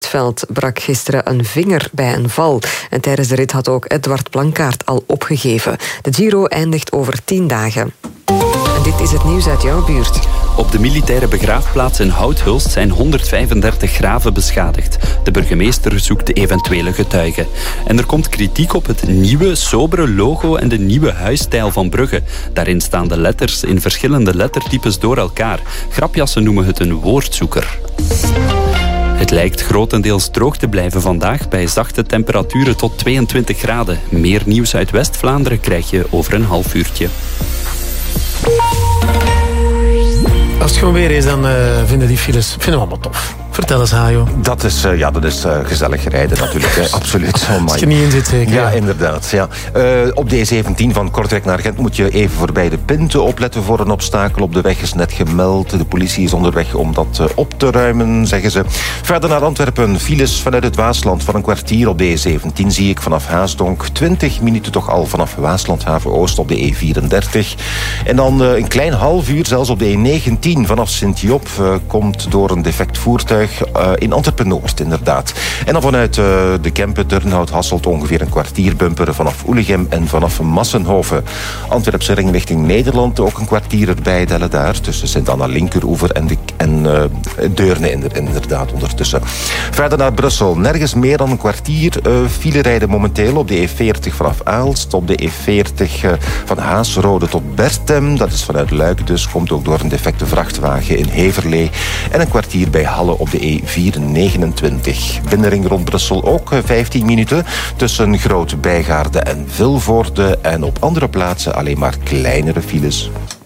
Rietveld brak gisteren een vinger bij een val. En tijdens de rit had ook Edward Plankaart al opgegeven. De Giro eindigt over 10 dagen. En dit is het nieuws uit jouw buurt. Op de militaire begraafplaats in Houthulst zijn 135 graven beschadigd. De burgemeester zoekt de eventuele getuigen. En er komt kritiek op het nieuwe, sobere logo en de nieuwe huisstijl van Brugge. Daarin staan de letters in verschillende lettertypes door elkaar. Grapjassen noemen het een woordzoeker. Het lijkt grotendeels droog te blijven vandaag bij zachte temperaturen tot 22 graden. Meer nieuws uit West-Vlaanderen krijg je over een half uurtje. Als het gewoon weer is, dan vinden die files we allemaal tof. Vertel eens, Hajo. Dat is gezellig rijden natuurlijk. Absoluut. Als je er niet in zit, zeker. Ja, inderdaad. Ja. Op de E17 van Kortrijk naar Gent moet je even voorbij de Pinte opletten voor een obstakel. Op de weg is net gemeld. De politie is onderweg om dat op te ruimen, zeggen ze. Verder naar Antwerpen. Files vanuit het Waasland van een kwartier op de E17 zie ik vanaf Haasdonk. 20 minuten toch al vanaf Waaslandhaven Oost op de E34. En dan een klein half uur zelfs op de E19 vanaf Sint-Job. Komt door een defect voertuig in Antwerpen-Noord, inderdaad. En dan vanuit de Kempen, Turnhout, Hasselt ongeveer een kwartier bumperen vanaf Oelegem en vanaf Massenhoven. Antwerpse ring richting Nederland, ook een kwartier erbij dellen daar, tussen Sint-Anna Linkeroever en Deurne inderdaad ondertussen. Verder naar Brussel, nergens meer dan een kwartier file rijden momenteel op de E40 vanaf Aalst, op de E40 van Haasrode tot Bertem, dat is vanuit Luik dus, komt ook door een defecte vrachtwagen in Heverlee en een kwartier bij Halle op de E429. Binnenring rond Brussel ook 15 minuten tussen Groot Bijgaarde en Vilvoorde en op andere plaatsen alleen maar kleinere files.